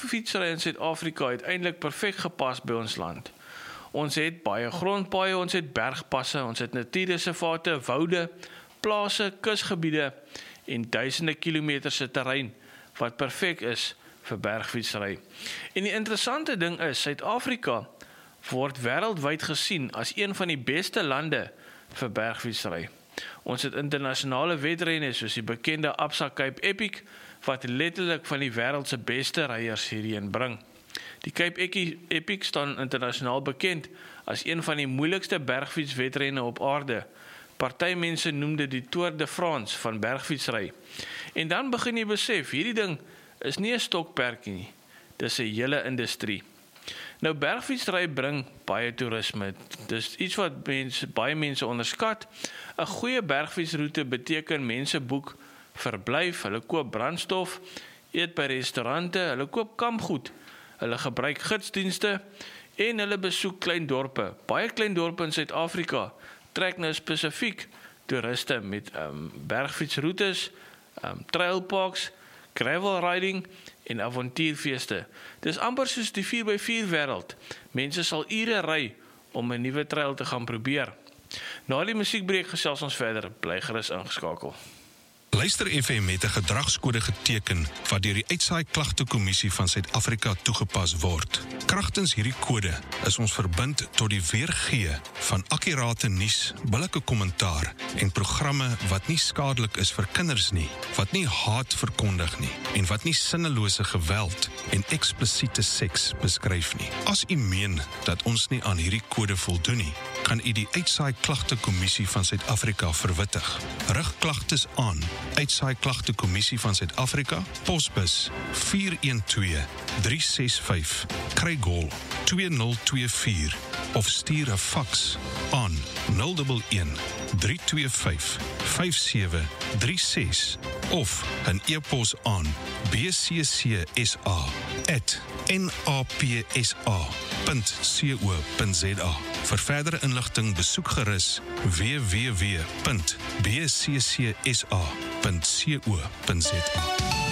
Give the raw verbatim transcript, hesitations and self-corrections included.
bergfietsry in Suid-Afrika uiteindelik perfek gepas by ons land. Ons het baie grondpaaie, ons het bergpasse, ons het natuurreservate, woude, plase, kusgebiede en duisende kilometers se terrein wat perfek is vir bergfietsry. En die interessante ding is, Suid-Afrika word wêreldwyd gesien as een van die beste lande vir bergfietsry. Ons het internasionale wedrenne soos die bekende Absa Cape Epic, wat letterlik van die wêreld se beste ryers hierheen bring. Die Cape Epic staan internasionaal bekend as een van die moeilikste bergfietswedrenne op aarde. Party mense noem dit die Tour de France van bergfietsry. En dan begin jy besef, hierdie ding is nie 'n stokperdjie nie, dis 'n hele industrie. Nou bergfietsry bring baie toerisme. Dis iets wat mense, baie mense onderskat. 'n Goeie bergfietsroete beteken mense boek verblyf, hulle koop brandstof, eet by restaurante, hulle koop kampgoed, hulle gebruik gidsdienste en hulle besoek klein dorpe. Baie klein dorpe in Suid-Afrika trek nou spesifiek toeriste met um, bergfietsroetes, um, trailparks, gravel riding en avontuurfeeste. Dis amper soos die vier by vier wêreld. Mense sal ure ry om 'n nuwe trail te gaan probeer. Na die musiekbreek gesels ons verder. Bly gerus ingeskakel. Luister F M het 'n gedragskode geteken wat deur die Uitsaai Klagtekommissie van Suid-Afrika toegepas word. Kragtens hierdie kode is ons verbind tot die weergee van akkurate nuus, billike kommentaar en programme wat nie skadelik is vir kinders nie, wat nie haat verkondig nie en wat nie sinnelose geweld en eksplisiete seks beskryf nie. As u meen dat ons nie aan hierdie kode voldoen nie, kan u die Uitsaai Klagtekommissie van Suid-Afrika verwittig. Rig klagtes aan Uitsaai Klagtekommissie van Suid-Afrika, posbus vier een twee drie ses vyf, Craig Hall twee nul twee vier of stuur 'n faks aan nul een een drie twee vyf vyf sewe drie ses of 'n e-pos aan b c c s a at n a p s a punt co punt z a. Vir verdere inligting besoek gerus w w w punt b c c s a punt co punt z a.